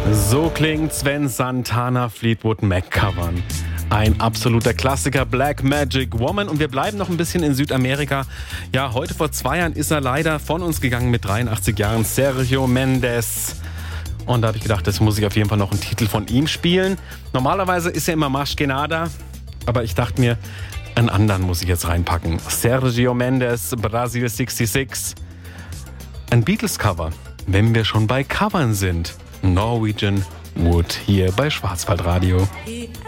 So klingt Sven Santana Fleetwood Mac covern. Ein absoluter Klassiker, Black Magic Woman. Und wir bleiben noch ein bisschen in Südamerika. Ja, heute vor 2 Jahren ist er leider von uns gegangen mit 83 Jahren. Sergio Mendes. Und da habe ich gedacht, das muss ich auf jeden Fall noch einen Titel von ihm spielen. Normalerweise ist er immer Mas que nada. Aber ich dachte mir, einen anderen muss ich jetzt reinpacken. Sergio Mendes, Brasil 66. Ein Beatles-Cover, wenn wir schon bei Covern sind. Norwegian Wood hier bei Schwarzwaldradio.